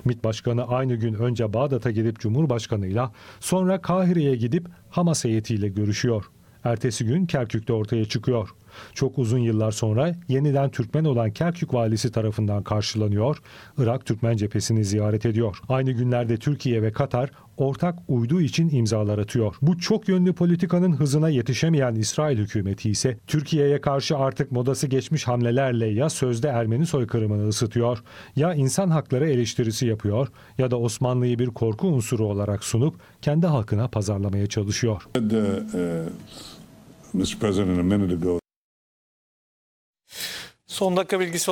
MİT Başkanı aynı gün önce Bağdat'a gidip Cumhurbaşkanı'yla, sonra Kahire'ye gidip Hamas heyetiyle görüşüyor. Ertesi gün Kerkük'te ortaya çıkıyor. Çok uzun yıllar sonra yeniden Türkmen olan Kerkük valisi tarafından karşılanıyor, Irak Türkmen cephesini ziyaret ediyor. Aynı günlerde Türkiye ve Katar ortak uydu için imzalar atıyor. Bu çok yönlü politikanın hızına yetişemeyen İsrail hükümeti ise Türkiye'ye karşı artık modası geçmiş hamlelerle ya sözde Ermeni soykırımını ısıtıyor, ya insan hakları eleştirisi yapıyor ya da Osmanlı'yı bir korku unsuru olarak sunup kendi halkına pazarlamaya çalışıyor. Mr. President, a minute ago. Son dakika bilgisi